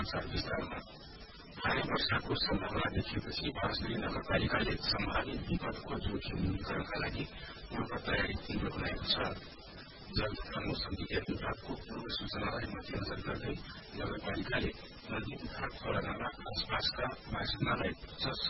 विस्तारमा भारी वर्षाको सम्भावना देखिएपछि बाँसुरी नगरपालिकाले सम्भावित विपदको जोखिम न्यूनीकरणका लागि पूर्व तयारी तीव्र बनाएको छ। जल तथा मौसम विज्ञान विभागको पूर्व सूचनालाई मध्यनजर गर्दै नगरपालिकाले नदी तथा खोला नाला आसपासका बासिन्दालाई